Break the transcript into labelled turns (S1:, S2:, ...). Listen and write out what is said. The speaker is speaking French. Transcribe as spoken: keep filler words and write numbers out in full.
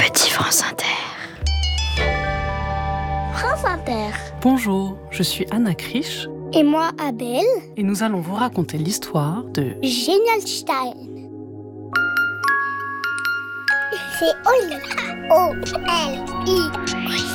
S1: Petit France Inter.
S2: France Inter.
S3: Bonjour, je suis Anna Krisch.
S2: Et moi, Abel.
S3: Et nous allons vous raconter l'histoire de
S2: Genialstein. C'est Oli. O L I.